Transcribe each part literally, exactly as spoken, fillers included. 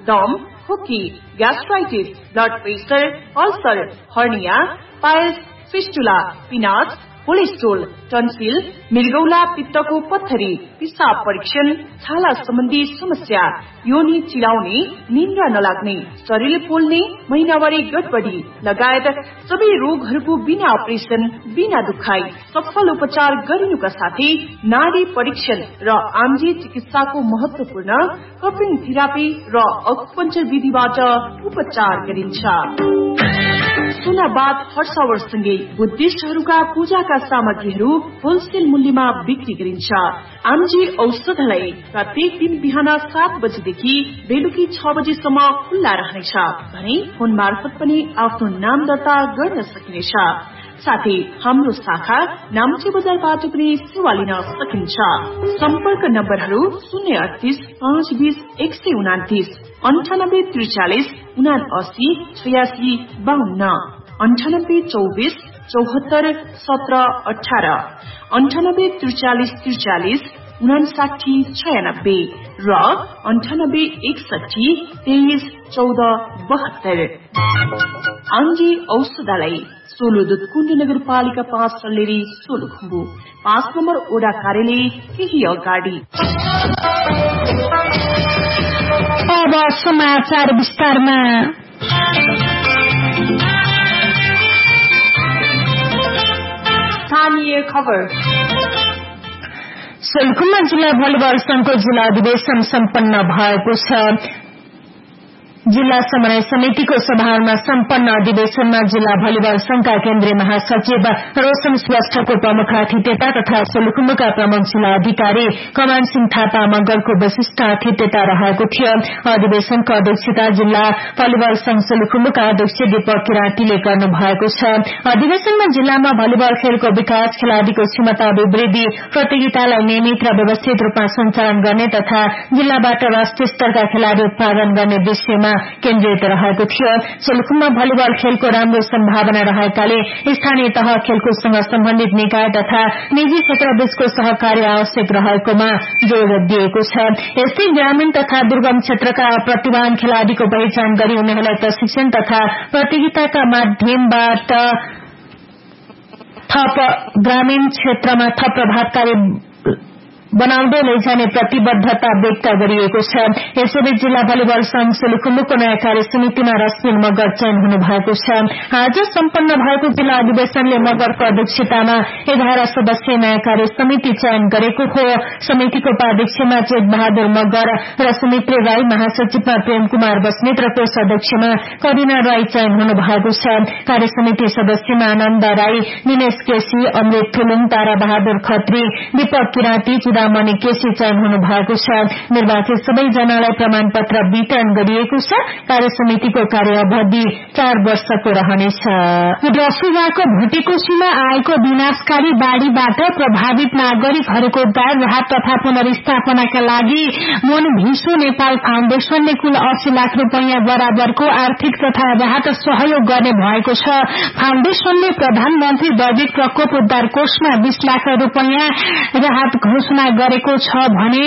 दम, खोकी, gastritis, blood pressure, ulcer, hernia, piles, fistula, pinnate, cholesterol, tonsil, मृगौला, पित्तको पत्थरी, पिसाब परीक्षण, छाला सम्बन्धी समस्या, योनि चिलाउने, निन्द्रा नलाग्ने, शरीर पोल्ने, महिनावारी गडबडी लगायत सबै रोगहरूको बिना अपरेसन, बिना दुखाई सफल उपचार गरिनुका साथै नाडी परीक्षण र आम्जी चिकित्साको महत्वपूर्ण कपिङ थेरापी र अकुपञ्चर विधिबाट उपचार गरिन्छ। सुनाबाद हर्षवर्षसँगै बुद्धिस्टहरूका पूजाका सामग्रीहरू होलसेल मूल्यमा बिक्री गरिन्छ। आम्जी औषधालय प्रत्येक दिन बिहान सात बजेदेखि बेलुकी छ बजेसम्म खुल्ला रहनेछ भने फोन मार्फत पनि आफ्नो नाम दर्ता गर्न सकिनेछ। साथै हाम्रो शाखा नाम्ची बजारबाट पनि सेवा लिन सकिन्छ। सम्पर्क नम्बरहरू शून्य अडतिस पाँच बीस एक सय उनातिस, अन्ठानब्बे त्रिचालिस उना अस्सी छयासी बाहन्न, अन्ठानब्बे चौबिस चौहत्तर सत्र अठार, अन्ठानब्बे त्रिचालिस त्रिचालिस उनासाठी छयानब्बे र अन्ठानब्बे एकसठी तेइस चौध बहत्तर। आम्जी औषधालय सोलु दुधकुण्ड नगरपालिका पाँच सल्लेरी सोलुखुम्बु, पाँच नम्बर ओडा कार्यालय केही अगाडि। अब समाचार विस्तारमा। स्थानीय खबर। सोलुखुम्बु जिल्ला भलिबल संघको जिल्ला अधिवेशन सम्पन्न भएको छ। जिल्ला समन्वय समितिको सभामा सम्पन्न अधिवेशनमा जिल्ला भलिबल संघका केन्द्रीय महासचिव रोशन श्रेष्ठको प्रमुख आतिथ्यता तथा सोलुखुम्बुका प्रमुख जिल्ला अधिकारी कमान सिंह थापा मंगलको विशिष्ट आतिथ्यता रहेको थियो। अधिवेशनको अध्यक्षता जिल्ला भलिबल संघ सोलुखुम्बुका अध्यक्ष दीपक किराँतीले गर्नु भएको छ। अधिवेशनमा जिल्लामा भलिबल खेलको विकास, खेलाड़ीको क्षमता अभिवृद्धि, प्रतियोगितालाई नियमित र व्यवस्थित रूपमा सञ्चालन गर्ने तथा जिल्लाबाट राष्ट्रिय स्तरका खेलाड़ी उत्पादन गर्ने विषयमा केन्द्रित रहेको थियो। सोलुखुम्बुमा भलिबल खेलको राम्रो सम्भावना रहेकाले स्थानीय तह खेलकुदसँग सम्बन्धित निकाय तथा निजी क्षेत्रबीचको सहकार्य आवश्यक रहेकोमा जोड़ दिएको छ। यस्तै ग्रामीण तथा दुर्गम क्षेत्रका प्रतिभावान खेलाड़ीको पहिचान गरी उनीहरूलाई प्रशिक्षण तथा प्रतियोगिताका माध्यमबाट थप ग्रामीण क्षेत्रमा थप प्रभावकारी बनाउँदै लैजाने प्रतिबद्धता व्यक्त गरिएको छ। यसैबीच जिल्ला भलिबल संघ सोलुखुम्बुको नयाँ कार्य समितिमा रश्मिन मगर चयन हुनु भएको छ। आज सम्पन्न भएको जिल्ला अधिवेशनले मगरको अध्यक्षतामा एघार सदस्यीय नयाँ कार्य समिति चयन गरेको हो। समितिको उपाध्यक्षमा चेत बहादुर मगर र सुमित्री राई, महासचिवमा प्रेम कुमार बस्नेत र कोष अध्यक्षमा करिना राई चयन हुनु भएको छ। कार्य समिति सदस्यमा आनन्द राई, निमेश केसी, अमृत थुलुङ, तारा बहादुर खत्री, दीपक किराँती, मणि केसी चयन हुनु भएको छ। निर्वाचित सबैजनालाई प्रमाण पत्र वितरण गरिएको छ। कार्य समितिको कार्य अवधि चार वर्षको रहनेछ। रसुवाको भुटेकोसीमा आएको विनाशकारी बाढ़ीबाट प्रभावित नागरिकहरूको उद्धार, राहत तथा पुनर्स्थापनाका लागि मन भिसो नेपाल फाउन्डेशनले कुल अस्सी लाख रूपियाँ बराबरको आर्थिक तथा राहत सहयोग गर्ने भएको छ। फाउन्डेशनले प्रधानमन्त्री दैविक प्रकोप उद्धार कोषमा बीस लाख रूपियाँ राहत घोषणा गरेको छ भने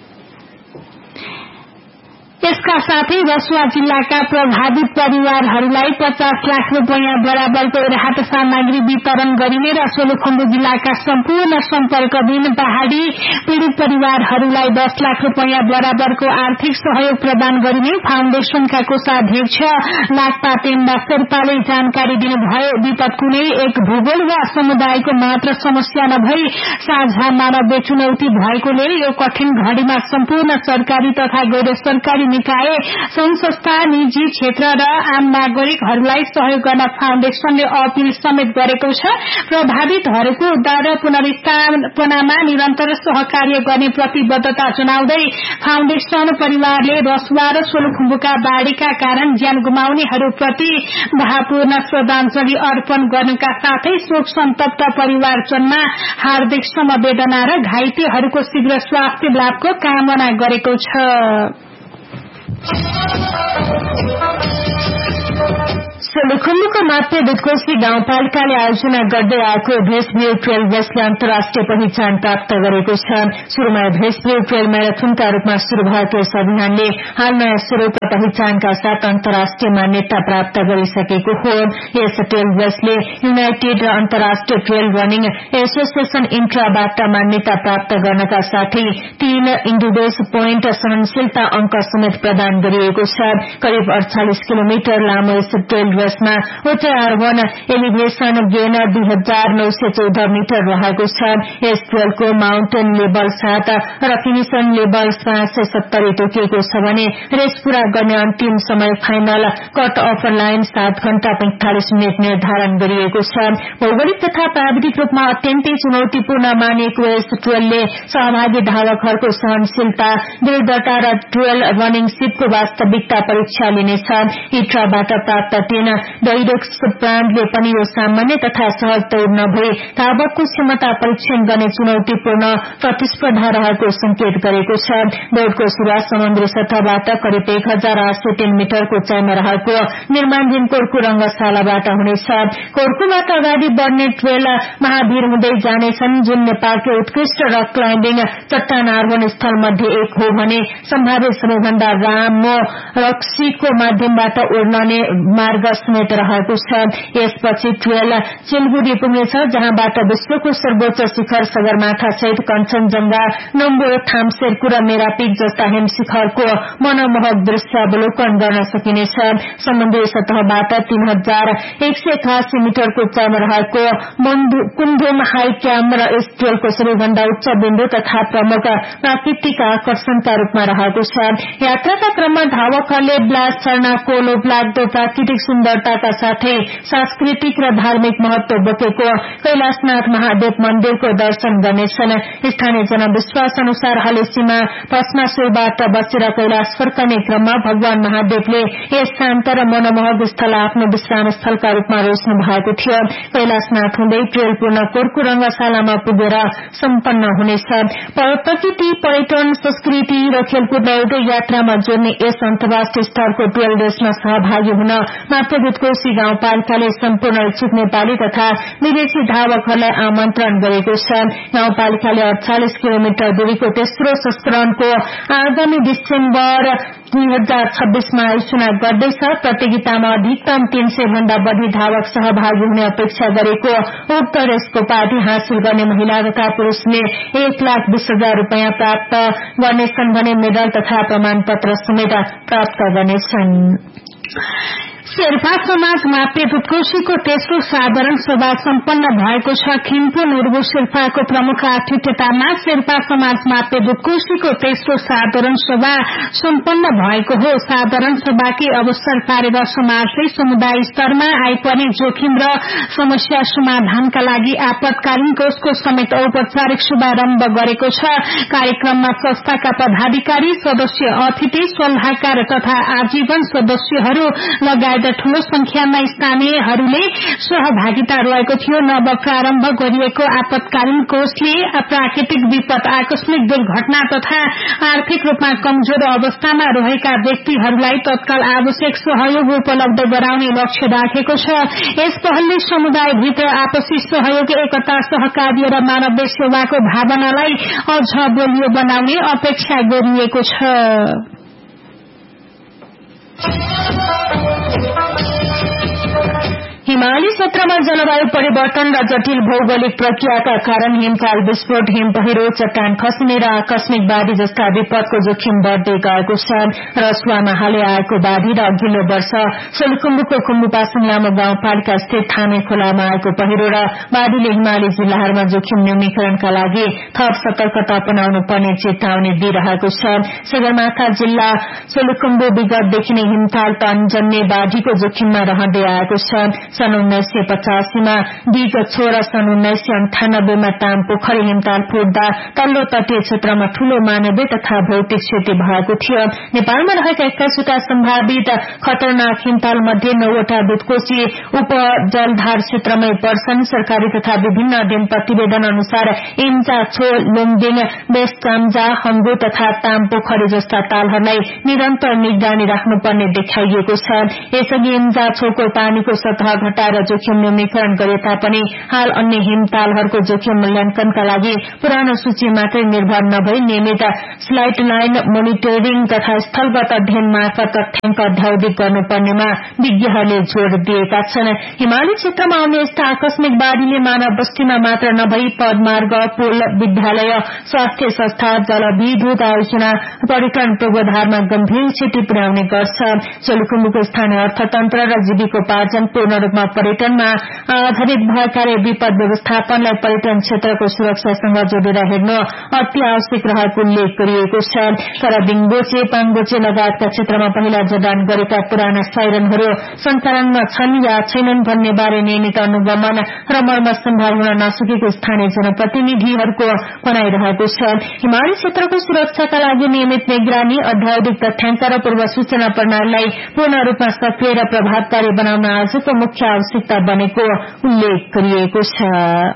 यसका साथै रसुवा जिल्लाका प्रभावित परिवारहरूलाई पचास लाख रूपियाँ बराबरको राहत सामग्री वितरण गरिने र सोलुखुम्बु जिल्लाका सम्पूर्ण सम्पर्कविहीन पहाड़ी पीड़ित परिवारहरूलाई दस लाख रूपियाँ बराबरको आर्थिक सहयोग प्रदान गरिने फाउन्डेशनका कोषाध्यक्ष लाकपा तेन्बा शेर्पाले जानकारी दिनुभयो। विपद कुनै एक भूगोल वा समुदायको मात्र समस्या नभई साझा मानवीय चुनौती भएकोले यो कठिन घड़ीमा सम्पूर्ण सरकारी तथा गैर सरकारी निकाय, संघ संस्था, निजी क्षेत्र र आम नागरिकहरूलाई सहयोग गर्न फाउन्डेशनले अपील समेत गरेको छ। प्रभावितहरूको उद्धार र पुनर्स्थापनामा निरन्तर सहकार्य गर्ने प्रतिबद्धता जनाउँदै फाउन्डेशन परिवारले रसुवा र सोलुखुम्बुका बाढ़ीका कारण ज्यान गुमाउनेहरूप्रति भावपूर्ण श्रद्धाञ्जली अर्पण गर्नुका साथै शोक सन्तप्त परिवारजनमा हार्दिक समवेदना र घाइतेहरूको शीघ्र स्वास्थ्य लाभको कामना गरेको छ। सोलुखुम्बुको मापे दुधकोशी गाउँपालिकाले आयोजना गर्दै आएको भेसब्यू ट्रेल रेसले अन्तर्राष्ट्रिय पहिचान प्राप्त गरेको छ। शुरूमा भेसब्यू ट्रेल म्याराथनका रूपमा शुरू भएको यस अभियानले हाल नयाँ स्वरूप र पहिचानका साथ अन्तर्राष्ट्रिय मान्यता प्राप्त गरिसकेको हो। यस ट्रेल रेसले युनाइटेड अन्तर्राष्ट्रिय ट्रेल रनिङ एसोसिएसन इन्ट्राबाट मान्यता प्राप्त गर्नका साथै तीन इन्डुडोस पोइन्ट सहनशीलता अंक समेत प्रदान गरिएको छ। करिब अड़चालिस किलोमिटर लामो यस ट्रेल रेसमा उच्च आरोहण एलिभेशन गेन दुई हजार नौ सय चौध मिटर रहेको छ। यस ट्रेलको माउन्टेन लेभल सात र फिनिसन लेभल पाँच सय सत्तरी तोकिएको छ भने रेस पूरा गर्ने अन्तिम समय फाइनल कट अफ लाइन सात घण्टा पैंतालिस मिनट निर्धारण गरिएको छ। भौगोलिक तथा प्राविधिक रूपमा अत्यन्तै चुनौतीपूर्ण मानिएको यस ट्रेलले सहभागी धावकहरूको सहनशीलता, दृढता र ट्रेल रनिङ सिपको वास्तविकता परीक्षा लिनेछ। इट्राबाट प्राप्त तीन डाइरेक्स ब्रान्डले पनि यो सामान्य तथा सहज दौड़ नभई धावकको क्षमता परीक्षण गर्ने चुनौतीपूर्ण प्रतिस्पर्धा रहेको संकेत गरेको छ। दौड़को शुरूआत समुद्री सतहबाट करिब एक हजार आठ सय तीन मिटरको उचाइमा रहेको निर्माणधीन कोर्कु रंगशालाबाट हुनेछ। कोर्कुबाट अगाडि बढ़ने ट्रेल महावीर हुँदै जानेछन्, जुन नेपालको उत्कृष्ट रक क्लाइम्बिङ चट्टान आरोहण स्थल मध्ये एक हो भने सम्भावित सबैभन्दा लामो रक्सीको माध्यमबाट ओर्लने मार्ग समेत रहेको छ। यसपछि ट्रेल सिलगुडी पुग्नेछ, जहाँबाट विश्वको सर्वोच्च शिखर सगरमाथा सहित कञ्चनजंघा, नम्बो, थामसेरकु र मेरापिक जस्ता हिम शिखरको मनमोहक दृश्य अवलोकन गर्न सकिनेछ। समुद्री सतहबाट तीन हजार एक सय एकासी मिटरको उचाइमा रहेको कुन्धुम हाई क्याम्प र यस ट्रेलको सबैभन्दा उच्च बिन्दु तथा प्रमुख प्राकृतिक आकर्षणका रूपमा रहेको छ। यात्राका क्रममा धावकहरूले ब्लास्ट झरना, कोलो लाग्दो प्राकृतिक सुन्दरताका साथै सांस्कृतिक र धार्मिक महत्व बोकेको कैलाशनाथ महादेव मन्दिरको दर्शन गर्नेछन्। स्थानीय जनविश्वास अनुसार हलेसीमा भस्मासुरबाट बचेर कैलाश फर्कने क्रममा भगवान महादेवले यस शान्त र मनमोहक स्थल आफ्नो विश्राम स्थलका रूपमा रोज्नु भएको थियो। कैलाशनाथ हुँदै ट्रेल पूर्ण कोर्कु रंगशालामा पुगेर सम्पन्न हुनेछ। प्रकृति, पर्यटन, संस्कृति र खेलकुदलाई एउटै यात्रामा जोड्ने यस अन्तर्राष्ट्रिय स्तरको ट्रेल रेसमा सहभागी हुन मात्र दुधकोशी गाउँपालिकाले सम्पूर्ण इच्छुक नेपाली तथा विदेशी धावकहरूलाई आमन्त्रण गरेको छ। गाउँपालिकाले अड़चालिस किलोमिटर दूरीको तेस्रो संस्करणको आगामी डिसेम्बर दुई हजार छब्बीसमा आयोजना गर्दैछ। प्रतियोगितामा अधिकतम तीन सय भन्दा बढ़ी धावक सहभागी हुने अपेक्षा गरेको उक्त रेसको उपाधि हासिल गर्ने महिला तथा पुरूषले एक लाख बीस हजार रूपियाँ प्राप्त गर्नेछन् भने मेडल तथा प्रमाण पत्र समेत प्राप्त गर्नेछन्। शेर्पा समाज मापे दुधकोशीको तेस्रो साधारण सभा सम्पन्न भएको छ। खिम्पु नुर्बु शेर्पाको प्रमुख आतिथ्यतामा शेर्पा समाज मापे दुधकोशीको तेस्रो साधारण सभा सम्पन्न भएको हो। साधारण सभाकै अवसर पारेर समाजले समुदाय स्तरमा आइपर्ने जोखिम र समस्या समाधानका लागि आपतकालीन कोषको समेत औपचारिक शुभारम्भ गरेको छ। कार्यक्रममा संस्थाका पदाधिकारी, सदस्य, अतिथि, सल्लाहकार तथा आजीवन सदस्यहरू लगायत ठूलो संख्यामा स्थानीयहरूले सहभागिता रहेको थियो। नव प्रारम्भ गरिएको आपतकालीन कोषले प्राकृतिक विपद, आकस्मिक दुर्घटना तथा आर्थिक रूपमा कमजोर अवस्थामा रहेका व्यक्तिहरूलाई तत्काल आवश्यक सहयोग उपलब्ध गराउने लक्ष्य राखेको छ। यस पहलले समुदायभित्र आपसी सहयोग, एकता, सहकार्य र मानवीय सेवाको भावनालाई अझ बलियो बनाउने अपेक्षा गरिएको छ। हिमाली क्षेत्रमा जलवायु परिवर्तन र जटिल भौगोलिक प्रक्रियाका कारण हिमपाल विस्फोट, हिम पहिरो, चट्टान खस्ने र आकस्मिक बाढ़ी जस्ता विपदको जोखिम बढ़दै गएको छ। रसुवामा हालै आएको बाढ़ी र अघिल्लो वर्ष सोलुखुम्बुको खुम्बुपासङ लामो गाउँपालिका स्थित थामे खोलामा आएको पहिरो र बाढ़ीले हिमाली जिल्लाहरूमा जोखिम न्यूनीकरणका लागि थप सतर्कता अपनाउनु पर्ने चेतावनी दिइरहेको छ। सगरमाथा जिल्ला सोलुखुम्बु विगतदेखि नै हिमताल तनजन्य बाढ़ीको जोखिममा रहँदै आएको छ। सन् सन् उन्नाइस सय पचासीमा दिग छोर सन् उन्नाइस सय अन्ठानब्बेमा ताम पोखरी हिमताल फुट्दा तल्लो तटीय क्षेत्रमा ठूलो मानवीय तथा भौतिक क्षति भएको थियो। नेपालमा रहेका एक्काइसवटा सम्भावित खतरनाक हिमताल मध्ये नौवटा दुधकोशी उप जलधार क्षेत्रमै पर्छन्। सरकारी तथा विभिन्न अध्ययन प्रतिवेदन अनुसार इम्चा छो लोङदिङ बेस्ट चाम्जा हम्बु तथा ताम पोखरी जस्ता तालहरूलाई निरन्तर निगरानी राख्नुपर्ने देखाइएको छ। यसअघि इम्जा छोको पानीको सतह घटाएर जोखिम न्यूनीकरण गरे तापनि हाल अन्य हिमतालहरूको जोखिम मूल्याङ्कनका लागि पुरानो सूची मात्रै निर्भर नभई नियमित स्लाइड लाइन मोनिटरिङ तथा स्थलगत अध्ययन मार्फत तथ्याङ्क अध्यावधिक गर्नुपर्नेमा विज्ञहरूले जोड़ दिएका छन्। हिमाली क्षेत्रमा आउने यस्ता आकस्मिक बाढ़ीले मानव बस्तीमा मात्र नभई पदमार्ग, पुल, विद्यालय, स्वास्थ्य संस्था, जलविद्युत आयोजना, पर्यटन पूर्वाधारमा गम्भीर क्षति पुर्याउने गर्छ। सोलुखुम्बुको स्थानीय अर्थतन्त्र र जीविकोपार्जन पूर्ण रूपमा पर्यटनमा आधारित भएकाले विपद व्यवस्थापनलाई पर्यटन क्षेत्रको सुरक्षासँग जोडेर हेर्नु अति आवश्यक रहेको उल्लेख गरिएको छ। तर बिङबोचे, पाङबोचे लगायतका क्षेत्रमा पहिला जडान गरेका पुराना साइरनहरू सञ्चालनमा छन् या छैनन् भन्ने बारे नियमित अनुगमन र मर्मत सम्भार हुन नसकेको स्थानीय जनप्रतिनिधिहरूको भनाइरहेको छ। हिमाली क्षेत्रको सुरक्षाका लागि नियमित निगरानी, अध्यावधिक तथ्याङ्क र पूर्व सूचना प्रणालीलाई पूर्ण रूपमा सक्रिय र प्रभावकारी बनाउन आजको मुख्य आवश्यकता बनेको उल्लेख गरिएको छ।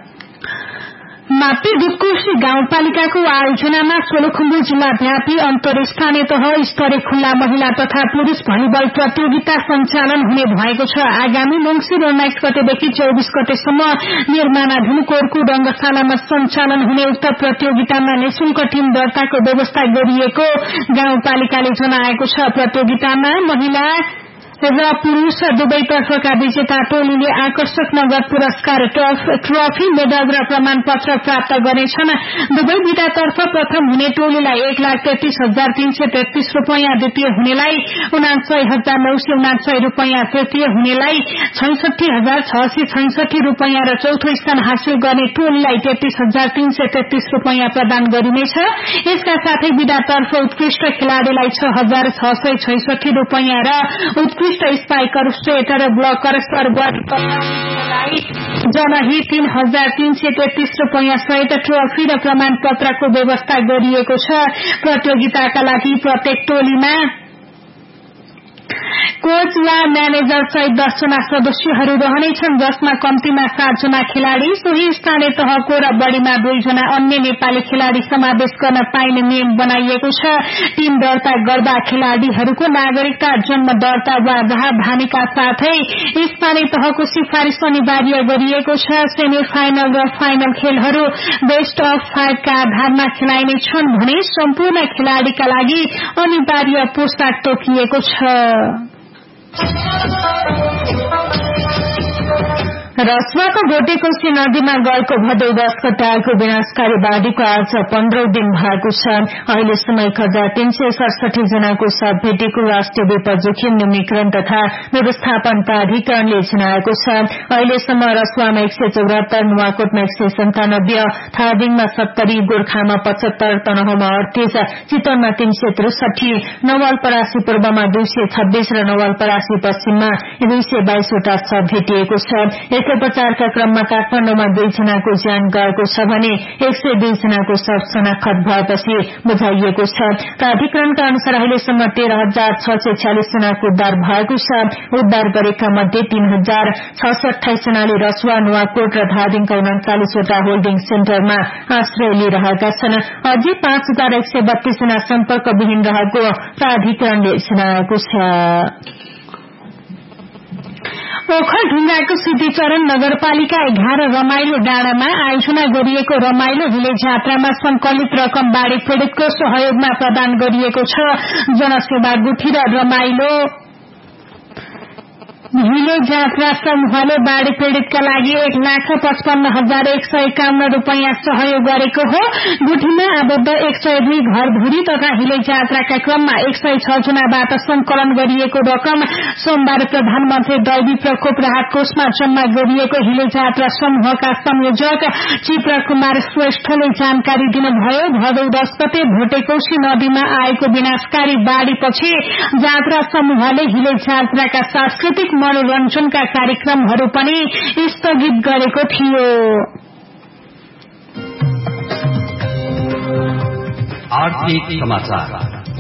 मापी दुधकोशी गाउँपालिकाको आयोजनामा सोलुखुम्बु जिल्लाव्यापी अन्तर्स्थानीय तह स्तरीय खुल्ला महिला तथा पुरूष भलिबल प्रतियोगिता सञ्चालन हुने भएको छ। आगामी मंसिर उन्नाइस गतेदेखि चौबीस गतेसम्म निर्माणाधीन कोरकु रंगशालामा सञ्चालन हुने उक्त प्रतियोगितामा निशुल्क टीम दर्ताको व्यवस्था गरिएको गाउँपालिकाले जनाएको छ। प्रतियोगितामा महिला र पुरूष दुवैतर्फका विजेता टोलीले आकर्षक नगद पुरस्कार, ट्रफी, मेडल र प्रमाणपत्र प्राप्त गर्नेछन्। दुवै विधातर्फ प्रथम हुने टोलीलाई एक लाख तेत्तीस हजार तीन सय तेत्तीस रूपियाँ, द्वितीय हुनेलाई उनासय हजार नौ सय उनासय रूपियाँ, तृतीय हुनेलाई छैसठी हजार छ सय छैसठी रूपियाँ र चौथो स्थान हासिल गर्ने टोलीलाई तेत्तीस हजार तीन सय तेत्तीस रूपियाँ प्रदान गरिनेछ। यसका साथै विधातर्फ उत्कृष्ट खेलाड़ीलाई छ हजार छ सय छैसठी रूपियाँ र उत्कृष्ट स्पाइकर, स्ट्रेटर र ब्लकर सर्वलाई जनही तीन हजार तीन सय तेत्तीस रूपियाँ सहित ट्रफी र प्रमाणपत्रको व्यवस्था गरिएको छ। प्रतियोगिताका लागि प्रत्येक टोलीमा कोच वा म्यानेजर सहित दस जना सदस्यहरू रहनेछन्, जसमा कम्तीमा सात जना खेलाड़ी, सोही स्थानीय तहको र बढ़ीमा दुई जना अन्य नेपाली खेलाड़ी समावेश गर्न पाइने नियम बनाइएको छ। टीम दर्ता गर्दा खेलाड़ीहरूको नागरिकता, जन्म दर्ता वा राजधानीका साथै स्थानीय तहको सिफारिश अनिवार्य गरिएको छ। सेमी फाइनल र फाइनल खेलहरू बेस्ट अफ फाइभका आधारमा खेलाइने छन् भने सम्पूर्ण खेलाड़ीका लागि अनिवार्य पोशाक तोकिएको छ। रसुवाको गोटेकोशी नदीमा गएको भदौ दस गते आएको विनाशकारी बाढ़ीको आज पन्ध्रौं दिन भएको छ। अहिलेसम्म एक हजार तीन सय सडसठी जनाको शव भेटेको राष्ट्रिय विपद जोखिम न्यूनीकरण तथा व्यवस्थापन प्राधिकरणले जनाएको छ। अहिलेसम्म रसुवामा एक सय चौरात्तर, नुवाकोटमा एक सय सन्तानब्बे, थाबिङमा सत्तरी, गोर्खामा पचहत्तर, तनहुमा अडतीस, चितवनमा तीन सय त्रिसठी, नवलपरासी पूर्वमा दुई सय छब्बीस र नवलपरासी पश्चिममा दुई सय बाइसवटा शव भेटिएको छ। उपचारका क्रममा काठमाडौँमा दुई जनाको ज्यान गएको छ भने एक सय दुई जनाको शव शनाखत भएपछि बुझाइएको छ। प्राधिकरणका अनुसार अहिलेसम्म तेह्र हजार छ सय छ्यालिस जनाको उद्धार भएको छ। उद्धार गरेका मध्ये तीन हजार छ सय अठाइस जनाले रसुवा, नुवाकोट र धादिङका उनाचालिसवटा होल्डिङ सेन्टरमा आश्रय लिइरहेका छन्। अझै पाँच हजार एक सय बत्तीस जना सम्पर्कविहीन रहेको प्राधिकरणले जनाएको छ। ओखलढुङ्गाको सिद्धिचरण नगरपालिका एघार रमाइलो डाँडामा आयोजना गरिएको रमाइलो भिलेज यात्रामा संकलित रकम बाढ़ी पीड़ितको सहयोगमा प्रदान गरिएको छ। जनसेवा गुठी र रमाइलो भिलेज यात्रा समूहले बाढ़ी पीड़ितका लागि एक लाख पचपन्न हजार एक सय एकाउन्न रूपियाँ सहयोग गरेको हो। गुठीमा आबद्ध एक सय दुई घरधुरी तथा भिलेज यात्राका क्रममा एक सय छ जनाबाट संकलन गरिएको रकम सोमबार प्रधानमन्त्री दैवी प्रकोप राहत कोषमा जम्मा गरिएको भिलेज यात्रा समूहका संयोजक चित्र कुमार श्रेष्ठले जानकारी दिनुभयो। भदौ दस गते भोटेकोशी नदीमा आएको विनाशकारी बाढ़ीपछि यात्रा समूहले भिलेज यात्राका सांस्कृतिक मनोरञ्जनका कार्यक्रमहरू पनि स्थगित गरेको थियो। आर्थिक समाचार।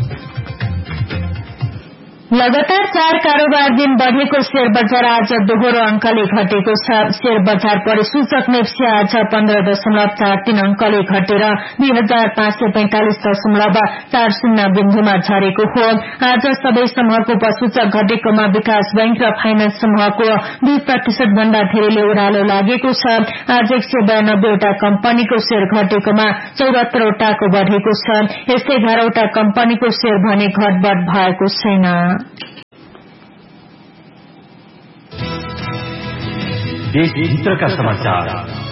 लगातार चार कारोबार दिन बढ़ेको शेयर बजार आज दोहोरो अंकले घटेको छ। शेयर बजार परिसूचक नेप्सी आज पन्ध्र दशमलव चार तीन अंकले घटेर दुई हजार पाँच सय पैंतालिस दशमलव चार शून्य बिन्दुमा झरेको हो। आज सबै समूहको पसूचक घटेकोमा विकास बैंक र फाइनान्स समूहको दुई प्रतिशत भन्दा धेरैले ओह्रालो लागेको छ। आज एक सय बयानब्बेवटा कम्पनीको शेयर घटेकोमा चौरात्तरवटाको बढ़ेको छ। यस्तै एघारवटा कम्पनीको शेयर भने घटबढ़ भएको छैन। देशभित्रका समाचार।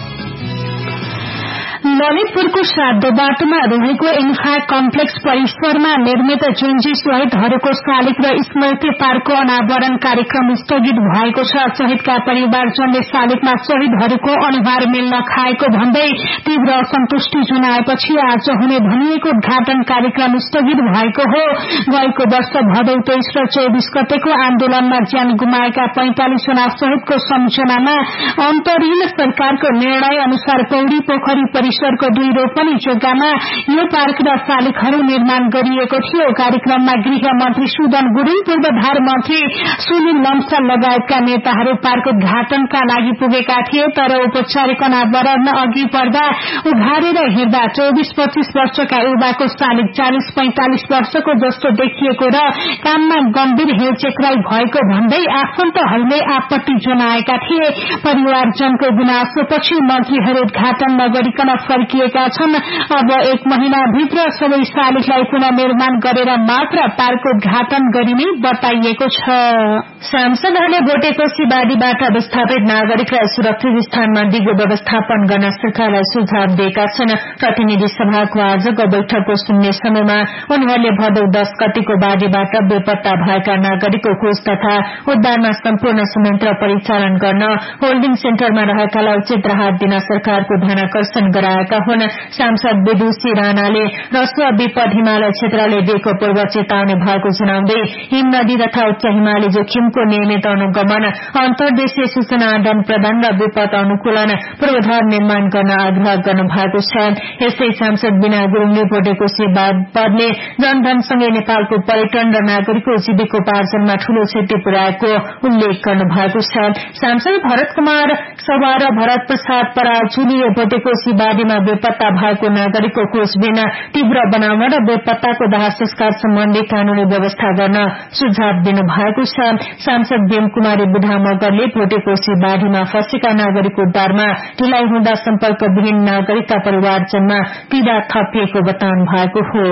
ललितपुरको श्राद्ध बाटोमा रहेको इन्फा कम्प्लेक्स परिसरमा निर्मित जेन्जी शहीदहरूको शालिग र स्मृति पार्कको अनावरण कार्यक्रम स्थगित भएको छ। शहीदका परिवारजनले शालिगमा शहीदहरूको अनुहार मिल्न खाएको भन्दै तीव्र असन्तुष्टि जनाएपछि आज हुने भनिएको उद्घाटन कार्यक्रम स्थगित भएको हो। गएको वर्ष भदौ तेइस र चौबिस गतेको आन्दोलनमा ज्यान गुमाएका पैंतालिस जना शहीदको सम्झनामा अन्तरिम सरकारको निर्णय अनुसार पौडी पोखरी परिसरको दुई रोपनी जग्गामा यो पार्क र शालिगहरू निर्माण गरिएको थियो। कार्यक्रममा गृह मन्त्री सुदन गुरूङ, पूर्वाधार मन्त्री सुनिल लम्सा लगायतका नेताहरू पार्क उद्घाटनका लागि पुगेका थिए। तर औपचारिक अनावरण अघि पर्दा उघारेर हेर्दा चौबिस पच्चीस वर्षका युवाको शालिग चालीस पैंतालिस वर्षको जस्तो देखिएको र काममा गम्भीर हेलचेक्राई भएको भन्दै आफन्तहरूले आपत्ति जनाएका थिए। परिवारजनको गुनासोपछि मन्त्रीहरू उद्घाटन नगरिकन फर्किएका छन्। अब एक महिनाभित्र सबै शालिगलाई पुनः निर्माण गरेर मात्र पार्क उद्घाटन गरिने बताइएको छ। सांसदहरूले भोटेकोशी बाढीबाट विस्थापित नागरिकलाई सुरक्षित स्थानमा दिगो व्यवस्थापन गर्न सरकारलाई सुझाव दिएका छन्। प्रतिनिधि सभाको आजको बैठकको सुन्ने समयमा उनीहरूले भदौ दश गतिको बाढीबाट बेपत्ता भएका नागरिकको खोज तथा उद्धारमा सम्पूर्ण संयन्त्र परिचालन गर्न होल्डिङ सेन्टरमा रहेकालाई उचित राहत दिन सरकारको ध्यानाकर्षण गराएका हुन्। सांसद विदुषी राणाले रसुवा विपद हिमालय क्षेत्रले दिएको पूर्व चेतावनी भएको जनाउँदै हिम नदी तथा उच्च हिमाली जोखिमको नियमित अनुगमन, अन्तर्देशीय सूचना आदान प्रदान र विपद अनुकूलन पूर्वाधार निर्माण गर्न आग्रह गर्नु भएको छ। यस्तै सांसद बिना गुरूङले भोटेकोशी पदले जनधनसँगै नेपालको पर्यटन र नागरिकको जीविकोपार्जनमा ठूलो क्षति पुर्याएको उल्लेख गर्नु भएको छ। सांसद भरत कुमार सभा र भरत प्रसाद पराजुलीले भोटेकोशी बाढीमा बेपत्ता भएको नागरिकको खोजबिन तीव्र बनाउन र बेपत्ताको दाह संस्कार सम्बन्धी कानूनी व्यवस्था गर्न सुझाव दिनु भएको छ। सांसद भीम कुमारी बुढा मगरले भोटेकोशी बाढीमा फँसेका नागरिक उद्धारमा ढिलाइ हुँदा सम्पर्कविहीन नागरिकका परिवारजनमा पीड़ा थपिएको बताउनु भएको हो।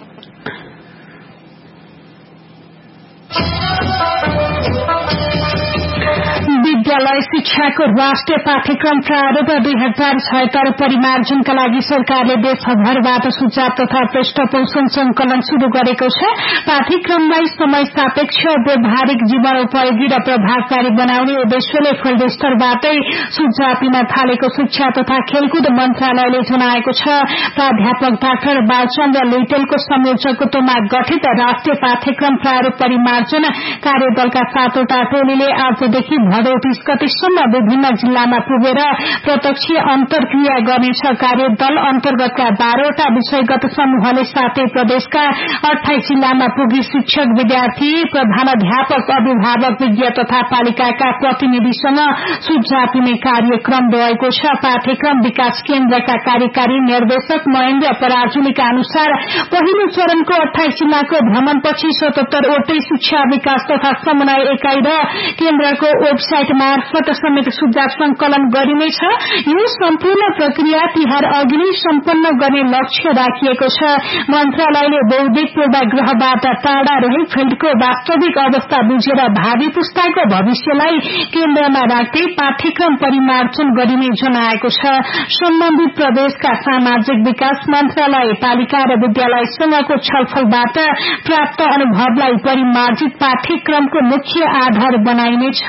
विद्यालय शिक्षाको राष्ट्रिय पाठ्यक्रम प्रारूप दुई हजार छयत्तर परिमार्जनका लागि सरकारले देशभरबाट सुझाव तथा पृष्ठपोषण संकलन शुरू गरेको छ। पाठ्यक्रमलाई समय सापेक्ष, व्यावहारिक, जीवन उपयोगी र प्रभावकारी बनाउने उद्देश्यले फिल्ड स्तरबाटै सुझाव दिन थालेको शिक्षा तथा खेलकुद मन्त्रालयले जनाएको छ। प्राध्यापक डाक्टर बालचन्द्र लुइटेलको संयोजकत्वमा गठित राष्ट्रिय पाठ्यक्रम प्रारूप परिमार्जन कार्यदलका सातवटा टोलीले आजदेखि भदौ तीस गतेसम्म विभिन्न जिल्लामा पुगेर प्रत्यक्ष अन्तर्क्रिया गर्नेछ। कार्यदल अन्तर्गतका बाह्रवटा विषयगत समूहले सातै प्रदेशका अठाइस जिल्लामा पुगी शिक्षक, विद्यार्थी, प्रधानाध्यापक, अभिभावक, विज्ञ तथा पालिकाका प्रतिनिधिसँग सुझाव लिने कार्यक्रम रहेको छ। पाठ्यक्रम विकास केन्द्रका कार्यकारी निर्देशक महेन्द्र पराजुलीका अनुसार पहिलो चरणको अठाइस जिल्लाको भ्रमणपछि सतहत्तरवटै शिक्षा विकास तथा समन्वय एकाइ र केन्द्रको वेबसाइट मार्फत समेत सुझाव संकलन गरिनेछ। यो सम्पूर्ण प्रक्रिया तिहार अघि नै सम्पन्न गर्ने लक्ष्य राखिएको छ। मन्त्रालयले बौद्धिक पूर्वाग्रहबाट टाढा रही फिल्डको वास्तविक अवस्था बुझेर भावी पुस्ताको भविष्यलाई केन्द्रमा राख्दै पाठ्यक्रम परिमार्जन गरिने जनाएको छ। सम्बन्धित प्रदेशका सामाजिक विकास मन्त्रालय, पालिका र विद्यालयसँगको छलफलबाट प्राप्त अनुभवलाई परिमार्जित पाठ्यक्रमको मुख्य आधार बनाइनेछ।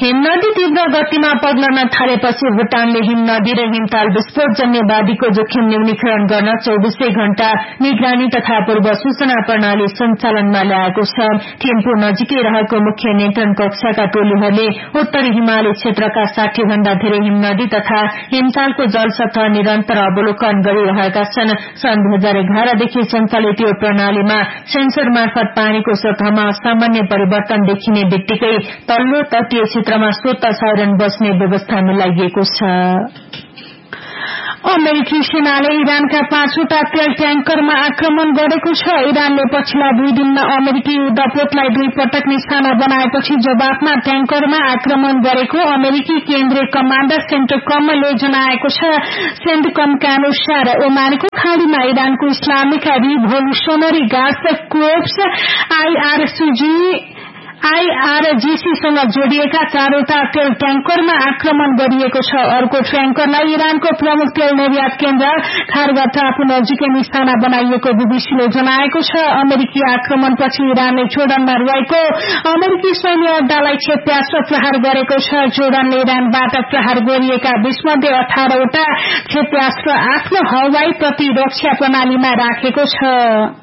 हिमनदी तीव्र गतिमा पग्लन थालेपछि भूटानले हिमनदी र हिमताल विस्फोट जन्य बाढीको जोखिम न्यूनीकरण गर्न चौबिसै घण्टा निगरानी तथा पूर्व सूचना प्रणाली सञ्चालनमा ल्याएको छ। थिम्पू नजिकै रहेको मुख्य नियन्त्रण कक्षका टोलीहरूले उत्तरी हिमाली क्षेत्रका साठी भन्दा धेरै हिमनदी तथा हिमतालको जलसतह निरन्तर अवलोकन गरिरहेका छन्। सन् दुई हजार एघारदेखि सञ्चालित यो प्रणालीमा सेन्सर मार्फत पानीको सतहमा असामान्य परिवर्तन देखिने बित्तिकै तल्लो तटीय क्षेत्रमा स्वत साइरन बस्ने व्यवस्था मिलाइएको छ। अमेरिकी सेनाले इरानका पाँचवटा तेल ट्याङ्करमा आक्रमण गरेको छ। इरानले पछिल्ला दुई दिनमा अमेरिकी युद्धपोतलाई दुई पटक निशाना बनाएपछि जवाफमा ट्याङ्करमा आक्रमण गरेको अमेरिकी केन्द्रीय कमाण्डर सेन्टकमले जनाएको छ। सेन्टकमका अनुसार ओमानको खाड़ीमा इरानको Islamic revolutionary guards corpse IRGC आईआरजीसीसँग जोडिएका चारवटा तेल ट्याङ्करमा आक्रमण गरिएको छ। अर्को ट्याङ्करलाई इरानको प्रमुख तेल निर्यात केन्द्र खारगा टापु नजिकै निशाना बनाइएको बीबीसीले जनाएको छ। अमेरिकी आक्रमणपछि इरानले जोर्डनमा रहेको अमेरिकी सैन्य अड्डालाई क्षेप्यास्त्र प्रहार गरेको छ। जोर्डनले इरानबाट प्रहार गरिएका बीस मध्ये अठारवटा क्षेप्यास्त्र आफ्नो हवाई प्रतिरक्षा प्रणालीमा राखेको छ।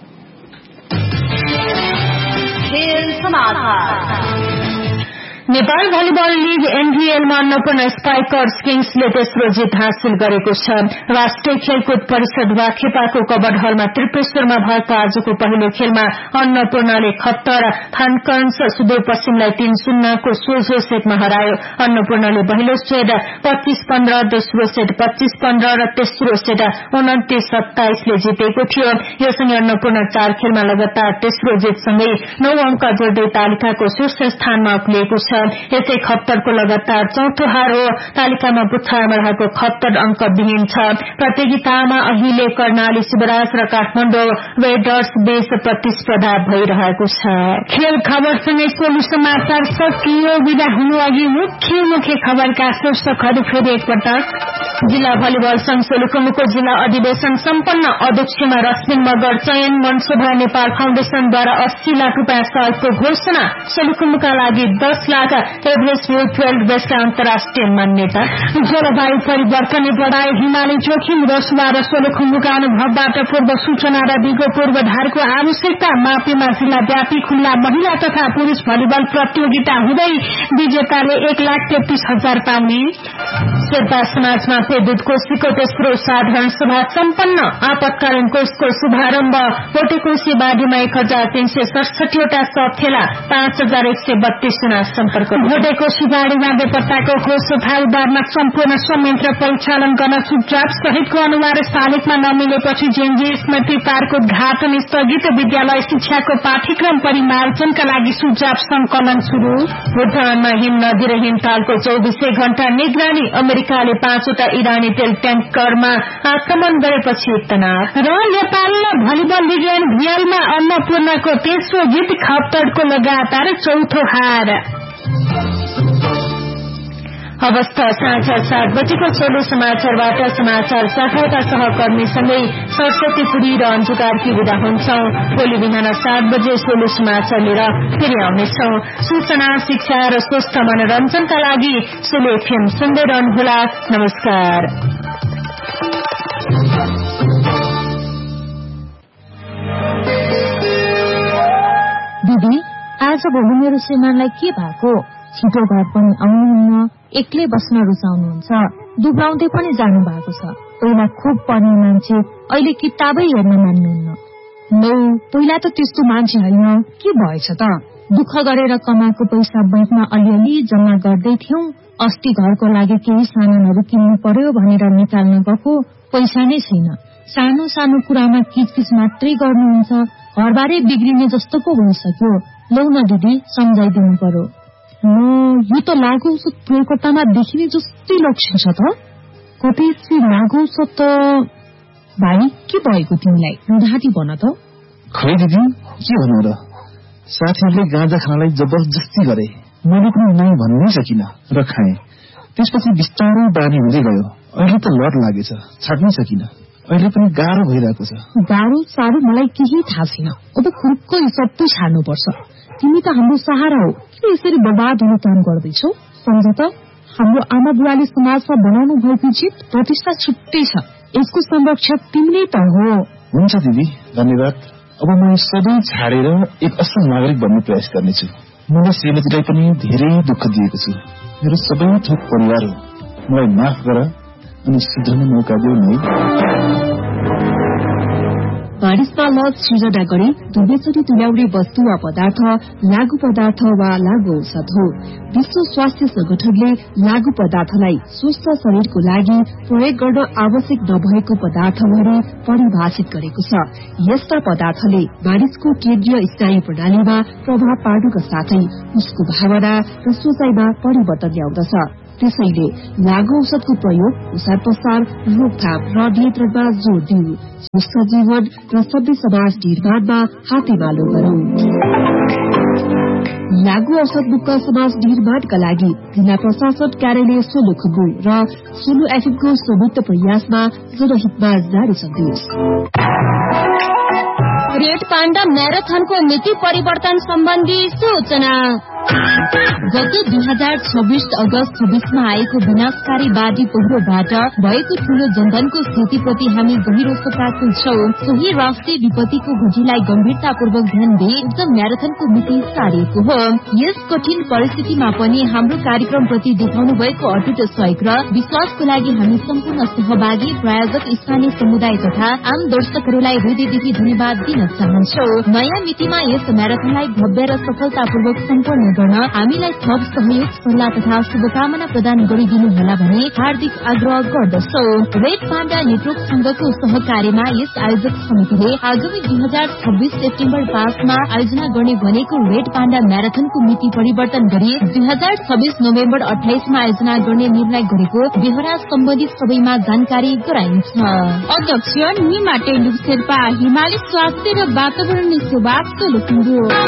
Nepal volleyball league एनभीएलमा Annapurna Spikers किङ्सले तेस्रो जित हासिल गरेको छ। राष्ट्रिय खेलकुद परिषद वाखेपाको कबड हलमा त्रिपुरेश्वरमा भएको आजको पहिलो खेलमा अन्नपूर्णले खत्तर थानकन्स सुदूरपश्चिमलाई तीन शून्यको सोझो सेटमा हरायो। अन्नपूर्णले पहिलो सेट पच्चीस पन्ध्र, दोस्रो सेट पच्चीस पन्ध्र र तेस्रो सेट उन्तिस सत्ताइसले जितेको थियो। यससँगै अन्नपूर्ण चार खेलमा लगातार तेस्रो जितसँगै नौ अंक जोड्दै तालिकाको शीर्ष स्थानमा उक्लिएको छ। यसै खत्तरको लगातार चौथो हार हो। तालिकामा पुच्छारमा रहेको खत्तर अंक विहीन छ। प्रतियोगितामा अहिले कर्णाली शिवराज र काठमाडौँ वेडर्स बीच प्रतिस्पर्धा भइरहेको छ। खेल खबरसँगै सोलु समाचार सकियो। विदा हुनु अघि मुख्य मुख्य खबरका शीर्षकहरू फेरि एकपटक। जिल्ला भलिबल संघ सोलुखुम्बुको जिल्ला अधिवेशन सम्पन्न। अध्यक्षमा रश्मिन मगर चयन। मनसभा नेपाल फाउन्डेशनद्वारा अस्सी लाख रूपियाँ सहयोगको घोषणा। सोलुखुम्बुका लागि दस lakh Everest view twelve best अन्तर्राष्ट्रिय मान्यता। जलवायु परिवर्तनले बढाए हिमाली जोखिम। रसुवा र सोलुखुम्बुका अनुभवबाट पूर्व सूचना र दिगो पूर्वाधारको आवश्यकता। मापीमा जिल्लाव्यापी खुल्ला महिला तथा पुरूष भलिबल प्रतियोगिता हुँदै विजेताले एक लाख तेत्तीस हजार पाउने। शेर्पा समाजमा विद्युत कोशीको तेस्रो साधारण सभा सम्पन्न। आपतकालीन कोषको शुभारम्भ। भोटेकोशी बाढीमा एक हजार तीन सय सडसठीवटा शव फेला। पाँच हजार एक सय बत्तीस जना सम्पर्क। भोटेकोशी बाढीमा बेपत्ताको खोज तथा उद्धारमा सम्पूर्ण संयन्त्र परिचालन गर्न सुझाव सहितको अनिवार्य शालिगमा नमिलेपछि जेएनजी स्मृति पार्क उद्घाटन स्थगित। विद्यालय शिक्षाको पाठ्यक्रम परिमार्जनका लागि सुझाव संकलन शुरू। भूटानमा हिम नदी र हिमतालको चौबिसै घण्टा निगरानी। अमेरिकाले पाँचवटा इरानी तेल ट्याङ्करमा आक्रमण गरेपछि तनाव। र नेपाल भलिबल लिग एनभीएलमा अन्नपूर्णको तेस्रो जित। खप्तडको लगातार चौथो हार। अवस्था साँझ सात बजेको सोलु समाचारबाट समाचार शाखाका सहकर्मीसँगै सरस्वती पुरी र अन्जु कार्की विदा हुन्छौं। भोलि बिहान सात बजे सोलु समाचार लिएर फेरि आउनेछौं। सूचना, शिक्षा र स्वस्थ मनोरञ्जनका लागि सोलु एफएम सुन्दै रहनुहोला। नमस्कार। दिदी, आज भोलि मेरो श्रीमानलाई के भएको? छिटो घर पनि आउनुहुन्न, एक्लै बस्न रुचाउनुहुन्छ, दुब्राउँदै पनि जानु भएको छ। पहिला खुब पढ्ने मान्छे, अहिले किताबै हेर्न मान्नुहुन्न। नौ, पहिला त त्यस्तो मान्छे होइन, के भएछ त? दुःख गरेर कमाएको पैसा बैंकमा अलिअलि जम्मा गर्दै थियौं। अस्ति घरको लागि केही सामानहरू किन्नु पर्यो भनेर निकाल्न गएको, पैसा नै छैन। सानो सानो कुरामा किचकिच मात्रै गर्नुहुन्छ। घरबारे बिग्रिने जस्तो पो भइसक्यो। लौ न दिदी, सम्झाइदिनु पर्यो। यो त लागु औषध प्रयोगकर्तामा देखिने जस्तै लक्षण छ त। कतै चाहिँ लागु औषध त। भाइ, के भएको तिमीलाई? रुधाती भन त। खै दिदी, के भन्नु र? साथीहरूले गाँजा खानलाई जबरजस्ती गरे। मैले पनि नाइ भन्नै सकिन र खाएँ। त्यसपछि बिस्तारै बानी हुँदै गयो। अहिले त लत लागेछ, छाड्नै सकिन। अहिले पनि गाह्रो भइरहेको छ। गाह्रो साह्रो मलाई केही थाहा छैन। अब खुर्को सबै छाड्नुपर्छ। तिमी त हाम्रो सहारा हो, किन यसरी बर्बाद हुने काम गर्दैछौ? सम्झ त हाम्रो आमा बुवाले समाजमा बनाउनु भएको जित प्रतिष्ठा छुट्टै छ। यसको संरक्षक तिमीले त हो। हुन्छ दिदी, धन्यवाद। अब म सधैँ छाडेर एक असल नागरिक बन्ने प्रयास गर्नेछु। मलाई श्रीमतीलाई पनि धेरै दुःख दिएको छु। मेरो सबै थोक परिवार हो। मलाई माफ गर अनि सुध्रने मौका देऊ नै। बारिशमा लज सृजना गरी दुर्वेचरी तुल्याउने वस्तु वा पदार्थ लागू पदार्थ वा लागू औषध हो। विश्व स्वास्थ्य संगठनले लागू पदार्थलाई स्वस्थ शरीरको लागि प्रयोग गर्न आवश्यक नभएको पदार्थ भनी परिभाषित गरेको छ। यस्ता पदार्थले मानिसको केन्द्रीय स्नायु प्रणालीमा प्रभाव पार्नुका साथै उसको भावना र सोचाइमा परिवर्तन ल्याउँदछ। त्यसैले लागू औषधको प्रयोग, प्रसार प्रसार, रोकथाम र नियन्त्रणमा जोड़ दिऊ। स्वस्थ जीवन र सभ्य समाज निर्माणमा हातेमालो गरौं। लागू औषध मुक्त समाज निर्माणका लागि जिल्ला प्रशासन कार्यालय सोलुखुम्बु र सोलु एफएमको संयुक्त प्रयासमा जनहितमा जारी सन्देश। रेड पाण्डा म्याराथनको मिति परिवर्तन सम्बन्धी सूचना। गत दुई हजार छब्बीस अगस्त छब्बीसमा आएको विनाशकारी बाढ़ी पहिरोबाट भएको ठूलो जनधनको क्षतिप्रति हामी गहिरो शोकाकुल छौं। सोही राष्ट्रिय विपत्तिको घटीलाई गम्भीरतापूर्वक ध्यान दिई उक्त म्याराथनको मिति सारिएको हो। यस कठिन परिस्थितिमा पनि हाम्रो कार्यक्रमप्रति देखाउनु भएको अटुट सहयोग र विश्वासको लागि हामी सम्पूर्ण सहभागी, प्रायोजक, स्थानीय समुदाय तथा आम दर्शकहरूलाई हृदयदेखि धन्यवाद दिन चाहन्छौं। नयाँ मितिमा यस म्याराथनलाई भव्य र सफलतापूर्वक सम्पन्न गर्न हामीलाई थप सहयोग, सल्लाह तथा शुभकामना प्रदान गरिदिनु होला भनी हार्दिक आग्रह गर्दछौ। रेड पाण्डा नेटवर्क संघको सहकार्यमा यस आयोजक समितिले आगामी दुई हजार छब्बीस सेप्टेम्बर पाँचमा आयोजना गर्ने भनेको रेड पाण्डा म्याराथनको मिति परिवर्तन गरी दुई हजार छब्बीस नोभेम्बर अठाइसमा आयोजना गर्ने निर्णय गरेको बेहोरा सम्बन्धित सबैमा जानकारी गराइन्छ। अध्यक्ष निमा टेन्डु शेर्पा, हिमाली स्वास्थ्य र वातावरण सेवा सोलुखुम्बु।